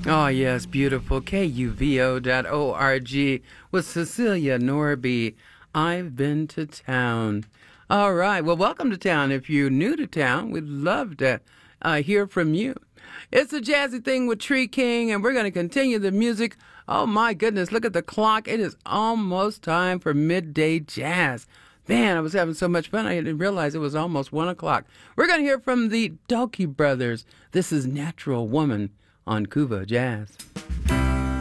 Oh, yes, beautiful. KUVO.org with Cecilia Norby. I've been to town. All right. Well, welcome to town. If you're new to town, we'd love to hear from you. It's a jazzy thing with Tree King, and we're going to continue the music. Oh, my goodness. Look at the clock. It is almost time for midday jazz. Man, I was having so much fun, I didn't realize it was almost 1 o'clock. We're going to hear from the Dokie Brothers. This is Natural Woman on Cuba Jazz.